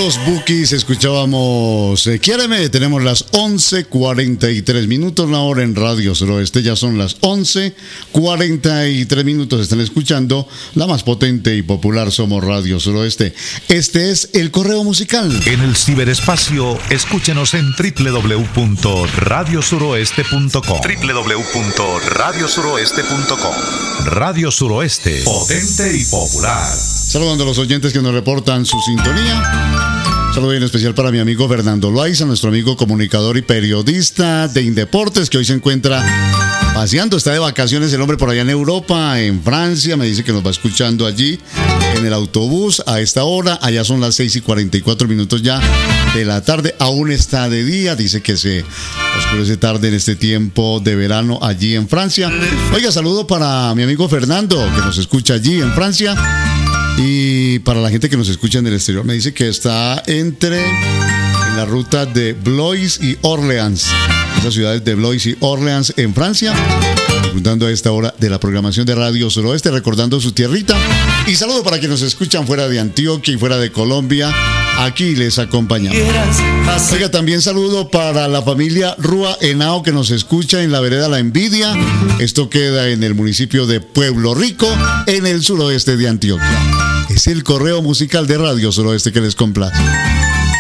Los Bukis, escuchábamos Quiéreme. Tenemos las 11:43 minutos la hora en Radio Suroeste. Ya son las 11:43 minutos. Están escuchando la más potente y popular Somos Radio Suroeste. Este es el correo musical. En el ciberespacio, escúchenos en www.radiosuroeste.com. www.radiosuroeste.com. Radio Suroeste, potente y popular. Saludando a los oyentes que nos reportan su sintonía. Saludo en especial para mi amigo Fernando Loaiza, nuestro amigo comunicador y periodista de Indeportes, que hoy se encuentra paseando, está de vacaciones el hombre por allá en Europa, en Francia. Me dice que nos va escuchando allí en el autobús a esta hora. Allá son las 6:44 minutos ya de la tarde. Aún está de día. Dice que se oscurece tarde en este tiempo de verano allí en Francia. Oiga, saludo para mi amigo Fernando, que nos escucha allí en Francia. Y para la gente que nos escucha en el exterior, me dice que está en la ruta de Blois y Orleans, esas ciudades de Blois y Orleans en Francia, disfrutando a esta hora de la programación de Radio Suroeste, recordando su tierrita. Y saludo para quienes nos escuchan fuera de Antioquia y fuera de Colombia. Aquí les acompañamos. Oiga, también saludo para la familia Rúa Henao, que nos escucha en la vereda La Envidia. Esto queda en el municipio de Pueblo Rico, en el suroeste de Antioquia. Es el correo musical de Radio Suroeste que les complace.